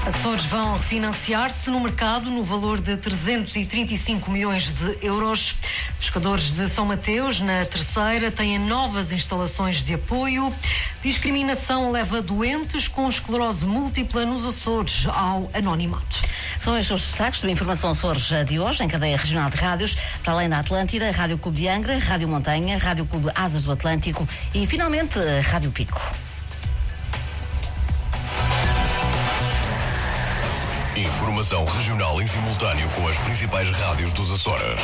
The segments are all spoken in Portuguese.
Açores vão refinanciar-se no mercado no valor de 335 milhões de euros. Pescadores de São Mateus, na Terceira, têm novas instalações de apoio. Discriminação leva doentes com esclerose múltipla nos Açores ao anonimato. São estes os destaques da Informação Açores de hoje, em cadeia regional de rádios, para além da Atlântida, Rádio Clube de Angra, Rádio Montanha, Rádio Clube Asas do Atlântico e, finalmente, Rádio Pico. Informação regional em simultâneo com as principais rádios dos Açores.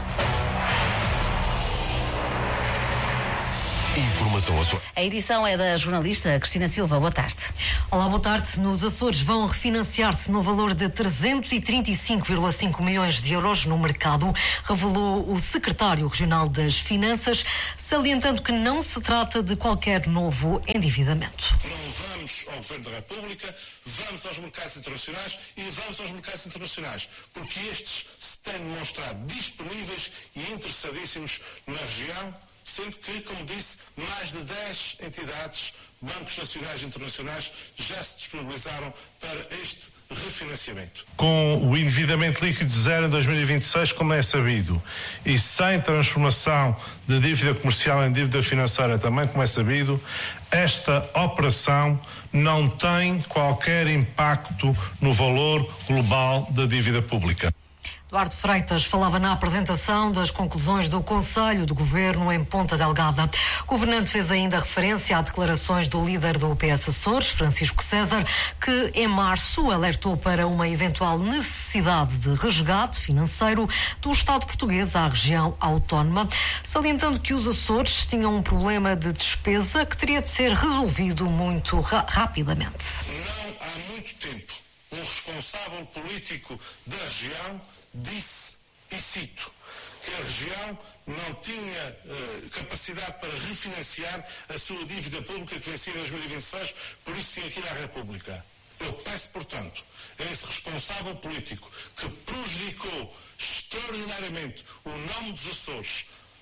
Informação Açores. A edição é da jornalista Cristina Silva. Boa tarde. Olá, boa tarde. Nos Açores vão refinanciar-se no valor de 335,5 milhões de euros no mercado, revelou o secretário regional das Finanças, salientando que não se trata de qualquer novo endividamento. Não vamos ao Governo da República, vamos aos mercados internacionais e vamos aos mercados internacionais, porque estes se têm demonstrado disponíveis e interessadíssimos na região, sendo que, como disse, mais de 10 entidades, bancos nacionais e internacionais, já se disponibilizaram para este refinanciamento. Com o endividamento líquido zero em 2026, como é sabido, e sem transformação de dívida comercial em dívida financeira também, como é sabido, esta operação não tem qualquer impacto no valor global da dívida pública. Eduardo Freitas falava na apresentação das conclusões do Conselho de Governo em Ponta Delgada. O governante fez ainda referência a declarações do líder do PS Açores, Francisco César, que em março alertou para uma eventual necessidade de resgate financeiro do Estado português à região autónoma, salientando que os Açores tinham um problema de despesa que teria de ser resolvido muito rapidamente. Não há muito tempo, um responsável político da região disse, e cito, que a região não tinha capacidade para refinanciar a sua dívida pública que vencia em 2026, por isso tinha que ir à República. Eu peço, portanto, a esse responsável político que prejudicou extraordinariamente o nome dos Açores,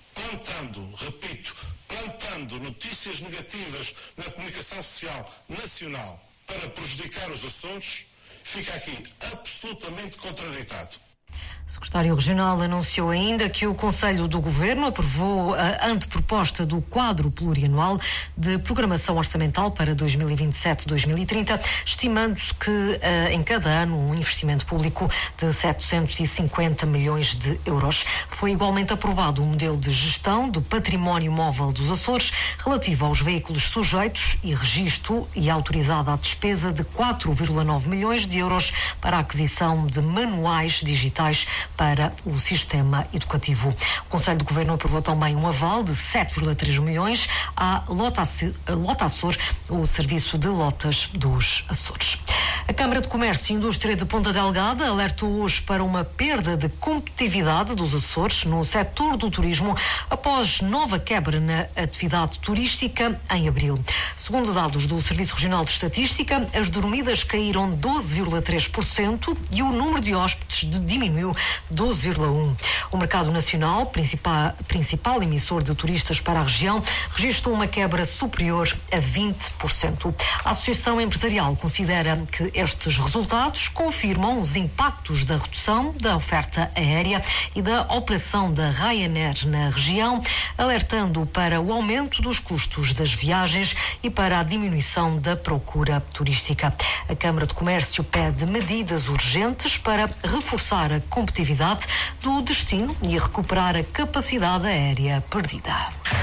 plantando notícias negativas na comunicação social nacional para prejudicar os Açores, fica aqui absolutamente contraditado. O secretário regional anunciou ainda que o Conselho do Governo aprovou a anteproposta do quadro plurianual de programação orçamental para 2027-2030, estimando-se que em cada ano um investimento público de 750 milhões de euros. Foi igualmente aprovado o modelo de gestão do património móvel dos Açores relativo aos veículos sujeitos e registro e autorizada a despesa de 4,9 milhões de euros para a aquisição de manuais digitais para o sistema educativo. O Conselho de Governo aprovou também um aval de 7,3 milhões à Lota Açor, o serviço de lotas dos Açores. A Câmara de Comércio e Indústria de Ponta Delgada alertou hoje para uma perda de competitividade dos Açores no setor do turismo após nova quebra na atividade turística em abril. Segundo dados do Serviço Regional de Estatística, as dormidas caíram 12,3% e o número de hóspedes diminuiu 12,1%. O mercado nacional, principal emissor de turistas para a região, registrou uma quebra superior a 20%. A Associação Empresarial considera que estes resultados confirmam os impactos da redução da oferta aérea e da operação da Ryanair na região, alertando para o aumento dos custos das viagens e para a diminuição da procura turística. A Câmara de Comércio pede medidas urgentes para reforçar a competitividade do destino e recuperar a capacidade aérea perdida.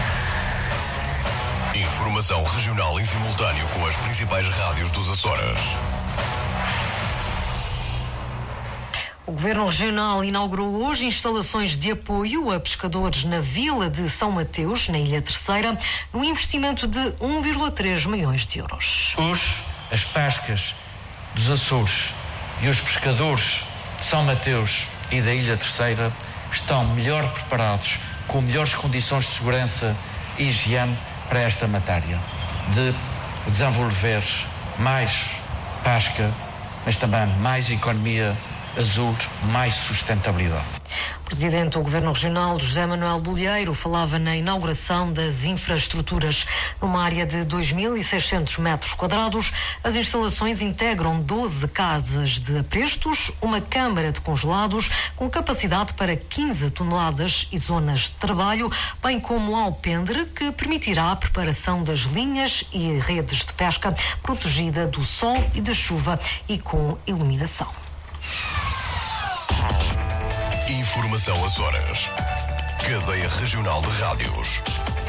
Informação regional em simultâneo com as principais rádios dos Açores. O Governo Regional inaugurou hoje instalações de apoio a pescadores na Vila de São Mateus, na Ilha Terceira, num investimento de 1,3 milhões de euros. Hoje, as pescas dos Açores e os pescadores de São Mateus e da Ilha Terceira estão melhor preparados, com melhores condições de segurança e higiene para esta matéria, de desenvolver mais pesca, mas também mais economia azul, mais sustentabilidade. O Presidente do Governo Regional, José Manuel Bolheiro, falava na inauguração das infraestruturas. Numa área de 2.600 metros quadrados, as instalações integram 12 casas de aprestos, uma câmara de congelados com capacidade para 15 toneladas e zonas de trabalho, bem como alpendre que permitirá a preparação das linhas e redes de pesca protegida do sol e da chuva e com iluminação. Informação às horas. Cadeia Regional de Rádios.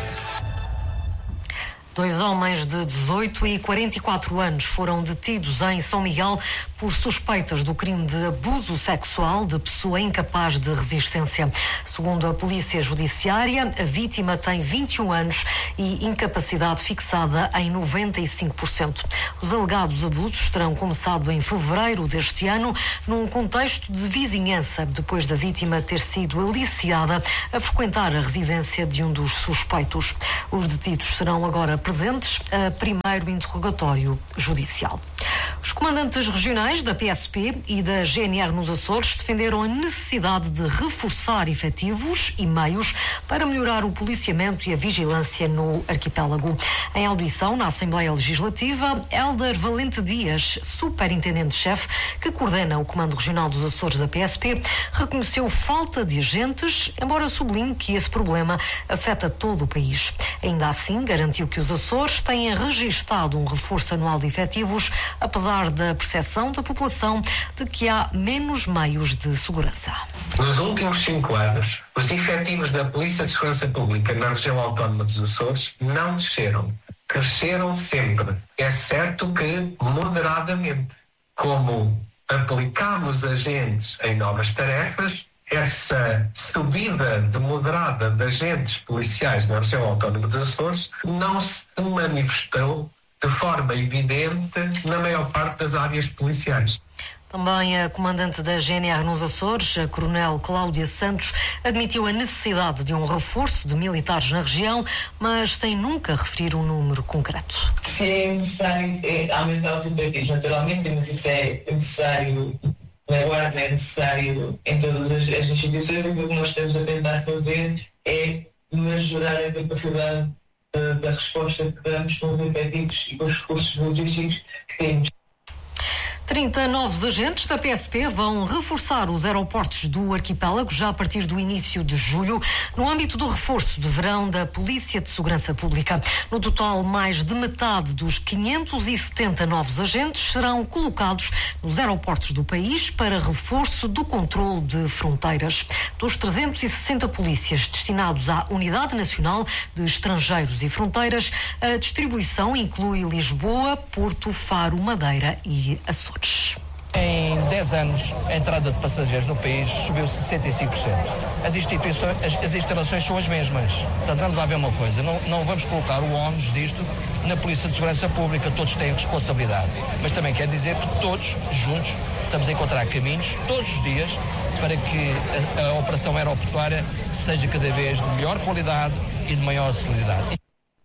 2 homens de 18 e 44 anos foram detidos em São Miguel por suspeitas do crime de abuso sexual de pessoa incapaz de resistência. Segundo a Polícia Judiciária, a vítima tem 21 anos e incapacidade fixada em 95%. Os alegados abusos terão começado em fevereiro deste ano, num contexto de vizinhança, depois da vítima ter sido aliciada a frequentar a residência de um dos suspeitos. Os detidos serão agora presentes a primeiro interrogatório judicial. Os comandantes regionais da PSP e da GNR nos Açores defenderam a necessidade de reforçar efetivos e meios para melhorar o policiamento e a vigilância no arquipélago. Em audição na Assembleia Legislativa, Hélder Valente Dias, superintendente-chefe que coordena o Comando Regional dos Açores da PSP, reconheceu falta de agentes, embora sublinhe que esse problema afeta todo o país. Ainda assim, garantiu que os Açores têm registado um reforço anual de efetivos, apesar da percepção da população de que há menos meios de segurança. Nos últimos 5 anos, os efetivos da Polícia de Segurança Pública na região autónoma dos Açores não desceram. Cresceram sempre. É certo que moderadamente. Como aplicamos agentes em novas tarefas, essa subida de moderada de agentes policiais na região autónoma dos Açores não se manifestou de forma evidente na maior parte das áreas policiais. Também a comandante da GNR nos Açores, a coronel Cláudia Santos, admitiu a necessidade de um reforço de militares na região, mas sem nunca referir um número concreto. Se é necessário aumentar os efetivos, naturalmente, mas isso é necessário na Guarda, é necessário em todas as instituições, e o que nós estamos a tentar fazer é majorar a capacidade da resposta que damos com os efetivos e com os recursos logísticos que temos. 30 novos agentes da PSP vão reforçar os aeroportos do arquipélago já a partir do início de julho, no âmbito do reforço de verão da Polícia de Segurança Pública. No total, mais de metade dos 570 novos agentes serão colocados nos aeroportos do país para reforço do controle de fronteiras. Dos 360 polícias destinados à Unidade Nacional de Estrangeiros e Fronteiras, a distribuição inclui Lisboa, Porto, Faro, Madeira e Açores. Em 10 anos, a entrada de passageiros no país subiu 65%. As instalações são as mesmas. Portanto, vamos lá ver uma coisa. Não vamos colocar o ónus disto na Polícia de Segurança Pública. Todos têm responsabilidade. Mas também quer dizer que todos, juntos, estamos a encontrar caminhos, todos os dias, para que a operação aeroportuária seja cada vez de melhor qualidade e de maior celeridade.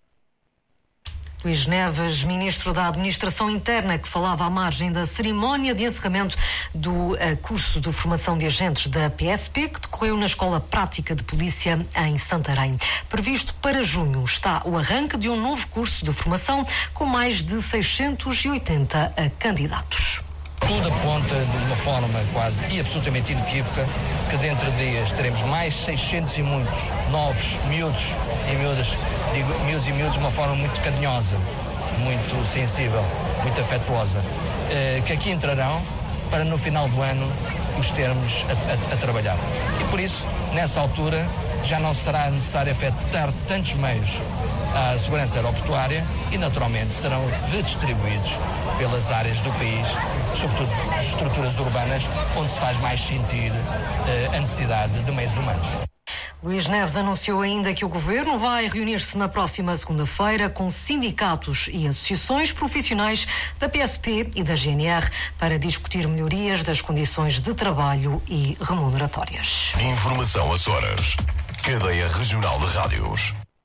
Luís Neves, ministro da Administração Interna, que falava à margem da cerimónia de encerramento do curso de formação de agentes da PSP, que decorreu na Escola Prática de Polícia em Santarém. Previsto para junho está o arranque de um novo curso de formação com mais de 680 candidatos. Tudo aponta de uma forma quase e absolutamente inequívoca que dentro de dias teremos mais 600 e muitos novos miúdos e miúdas, digo miúdos e miúdos de uma forma muito carinhosa, muito sensível, muito afetuosa, que aqui entrarão para no final do ano os termos a trabalhar. E por isso, nessa altura, já não será necessário afetar tantos meios à segurança aeroportuária e, naturalmente, serão redistribuídos pelas áreas do país, sobretudo estruturas urbanas, onde se faz mais sentir a necessidade de meios humanos. Luís Neves anunciou ainda que o Governo vai reunir-se na próxima segunda-feira com sindicatos e associações profissionais da PSP e da GNR para discutir melhorias das condições de trabalho e remuneratórias. Informação às horas. Cadeia Regional de Rádios.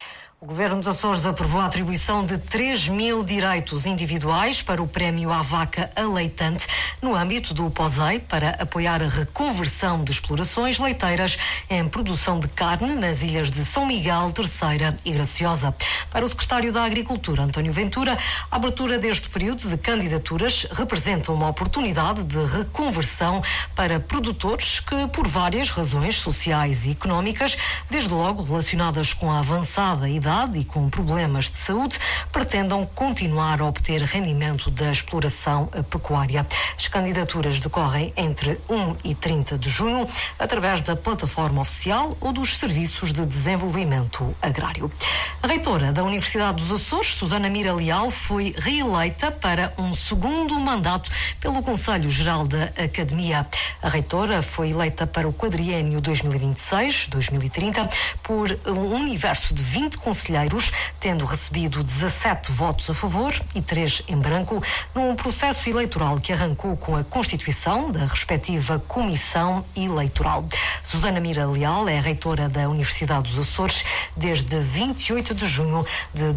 O Governo dos Açores aprovou a atribuição de 3.000 direitos individuais para o Prémio à Vaca Aleitante no âmbito do POSEI para apoiar a reconversão de explorações leiteiras em produção de carne nas ilhas de São Miguel, Terceira e Graciosa. Para o Secretário da Agricultura, António Ventura, a abertura deste período de candidaturas representa uma oportunidade de reconversão para produtores que, por várias razões sociais e económicas, desde logo relacionadas com a avançada idade e com problemas de saúde, pretendam continuar a obter rendimento da exploração pecuária. As candidaturas decorrem entre 1 e 30 de junho, através da plataforma oficial ou dos serviços de desenvolvimento agrário. A reitora da Universidade dos Açores, Susana Mira Leal, foi reeleita para um segundo mandato pelo Conselho Geral da Academia. A reitora foi eleita para o quadriênio 2026-2030 por um universo de 20 conselheiros, tendo recebido 17 votos a favor e 3 em branco, num processo eleitoral que arrancou com a constituição da respectiva Comissão Eleitoral. Susana Mira Leal é reitora da Universidade dos Açores desde 28 de junho de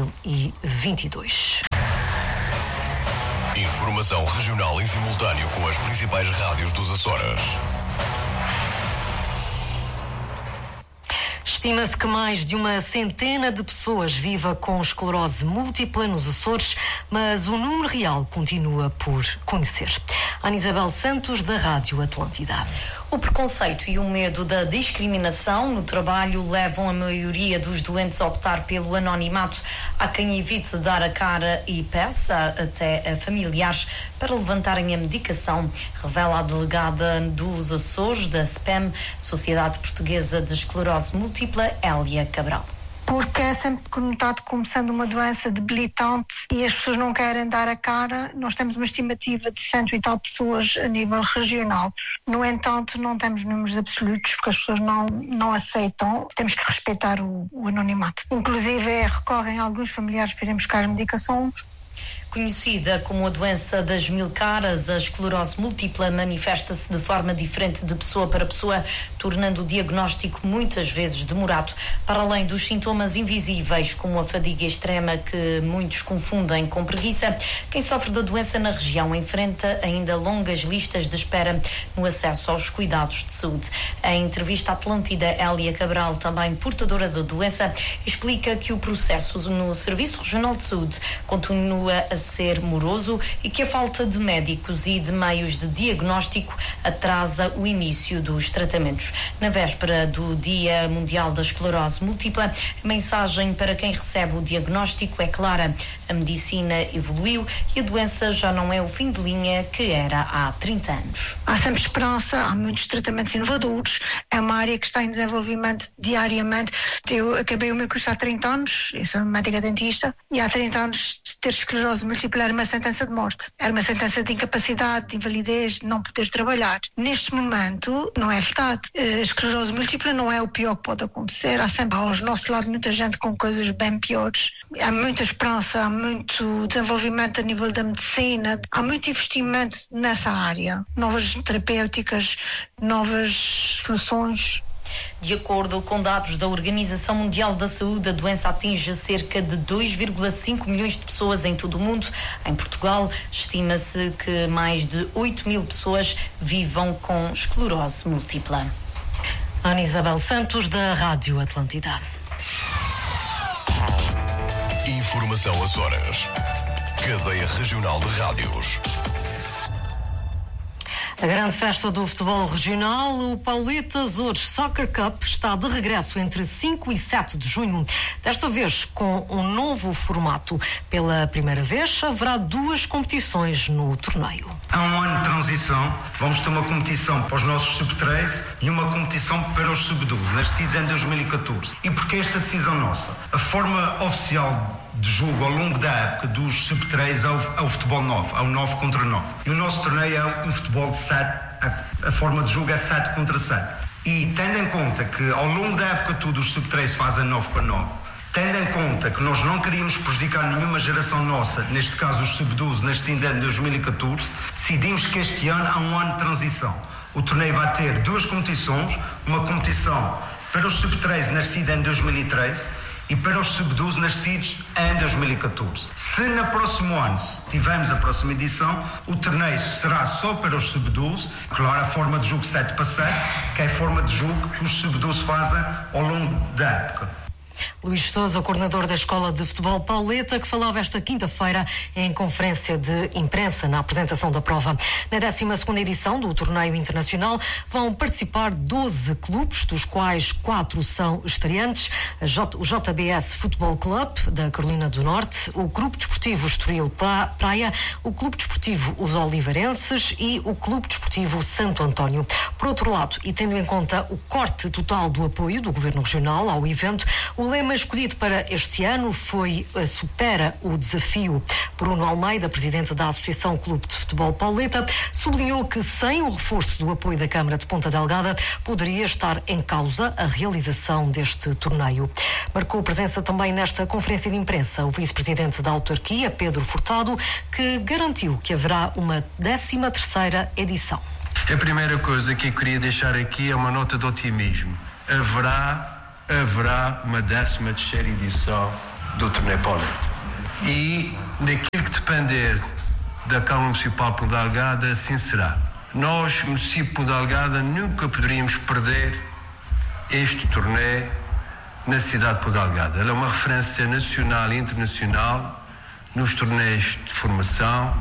2022. Informação regional em simultâneo com as principais rádios dos Açores. Estima-se que mais de uma centena de pessoas viva com esclerose múltipla nos Açores, mas o número real continua por conhecer. Ana Isabel Santos, da Rádio Atlântida. O preconceito e o medo da discriminação no trabalho levam a maioria dos doentes a optar pelo anonimato. Há quem evite dar a cara e peça até a familiares para levantarem a medicação, revela a delegada dos Açores da SPEM, Sociedade Portuguesa de Esclerose Múltipla, Hélia Cabral. Porque é sempre conotado como sendo uma doença debilitante e as pessoas não querem dar a cara. Nós temos uma estimativa de 100 e tal pessoas a nível regional. No entanto, não temos números absolutos porque as pessoas não aceitam. Temos que respeitar o anonimato. Inclusive, recorrem alguns familiares para irem buscar medicações. Conhecida como a doença das 1000 caras, a esclerose múltipla manifesta-se de forma diferente de pessoa para pessoa, tornando o diagnóstico muitas vezes demorado. Para além dos sintomas invisíveis, como a fadiga extrema que muitos confundem com preguiça, quem sofre da doença na região enfrenta ainda longas listas de espera no acesso aos cuidados de saúde. Em entrevista à Atlântida, Hélia Cabral, também portadora da doença, explica que o processo no Serviço Regional de Saúde continua a ser moroso e que a falta de médicos e de meios de diagnóstico atrasa o início dos tratamentos. Na véspera do Dia Mundial da Esclerose Múltipla, a mensagem para quem recebe o diagnóstico é clara: a medicina evoluiu e a doença já não é o fim de linha que era há 30 anos. Há sempre esperança, há muitos tratamentos inovadores, é uma área que está em desenvolvimento diariamente. Eu acabei o meu curso há 30 anos, eu sou médica dentista, e há 30 anos de ter esclerose múltipla era uma sentença de morte, era uma sentença de incapacidade, de invalidez, de não poder trabalhar. Neste momento não é verdade. A esclerose múltipla não é o pior que pode acontecer. Há sempre ao nosso lado muita gente com coisas bem piores. Há muita esperança, há muito desenvolvimento a nível da medicina, há muito investimento nessa área, novas terapêuticas, novas soluções. De acordo com dados da Organização Mundial da Saúde, a doença atinge cerca de 2,5 milhões de pessoas em todo o mundo. Em Portugal, estima-se que mais de 8.000 pessoas vivam com esclerose múltipla. Ana Isabel Santos, da Rádio Atlântida. Informação Açores. Cadeia Regional de Rádios. A grande festa do futebol regional, o Pauleta Açores Soccer Cup, está de regresso entre 5 e 7 de junho. Desta vez com um novo formato. Pela primeira vez haverá 2 competições no torneio. Há um ano de transição. Vamos ter uma competição para os nossos sub-13 e uma competição para os sub-12, nascidos em 2014. E porquê esta decisão nossa? A forma oficial de jogo ao longo da época dos sub-13 ao futebol 9, ao 9 contra 9. E o nosso torneio é um futebol de 7, a forma de jogo é 7 contra 7. E tendo em conta que ao longo da época todos os sub-13 fazem 9 para 9, tendo em conta que nós não queríamos prejudicar nenhuma geração nossa, neste caso os sub-12 nascidos em 2014, decidimos que este ano há um ano de transição. O torneio vai ter 2 competições, uma competição para os sub-13 nascidos em 2013 e para os sub-12 nascidos em 2014. Se no próximo ano tivermos a próxima edição, o torneio será só para os sub-12, claro, a forma de jogo 7x7, que é a forma de jogo que os sub-12 fazem ao longo da época. Luís Sousa, coordenador da Escola de Futebol Pauleta, que falava esta quinta-feira em conferência de imprensa na apresentação da prova. Na 12ª edição do torneio internacional vão participar 12 clubes, dos quais 4 são estreantes: o JBS Futebol Club da Carolina do Norte, o Grupo Desportivo Estoril Praia, o Clube Desportivo Os Oliveirenses e o Clube Desportivo Santo António. Por outro lado, e tendo em conta o corte total do apoio do Governo Regional ao evento, o lema escolhido para este ano foi Supera o Desafio. Bruno Almeida, presidente da Associação Clube de Futebol Pauleta, sublinhou que sem o reforço do apoio da Câmara de Ponta Delgada poderia estar em causa a realização deste torneio. Marcou presença também nesta conferência de imprensa o vice-presidente da autarquia, Pedro Furtado, que garantiu que haverá uma 13ª edição. A primeira coisa que eu queria deixar aqui é uma nota de otimismo. Haverá uma 13ª edição do Torneio Pauleta. E naquilo que depender da Câmara Municipal de Ponta Delgada, assim será. Nós, município de Ponta Delgada, nunca poderíamos perder este torneio na cidade de Ponta Delgada. Ela é uma referência nacional e internacional nos torneios de formação,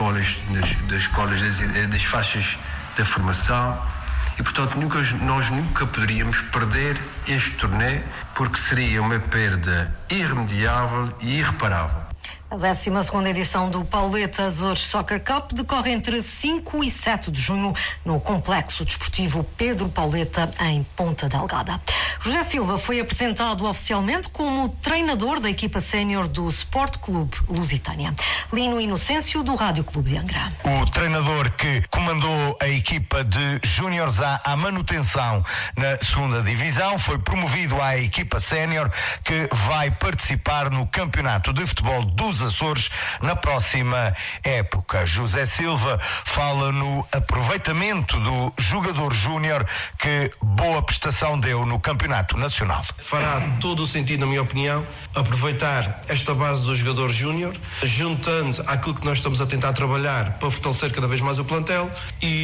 das faixas da formação. E, portanto, nós nunca poderíamos perder este torneio, porque seria uma perda irremediável e irreparável. A 12ª edição do Pauleta Azores Soccer Cup decorre entre 5 e 7 de junho no Complexo Desportivo Pedro Pauleta, em Ponta Delgada. José Silva foi apresentado oficialmente como treinador da equipa sénior do Sport Clube Lusitânia. Lino Inocêncio, do Rádio Clube de Angra. O treinador que comandou a equipa de júniores à manutenção na 2ª divisão foi promovido à equipa sénior, que vai participar no Campeonato de Futebol dos Açores na próxima época. José Silva fala no aproveitamento do jogador júnior que boa prestação deu no Campeonato Nacional. Fará todo o sentido, na minha opinião, aproveitar esta base do jogador júnior, juntando àquilo que nós estamos a tentar trabalhar para fortalecer cada vez mais o plantel e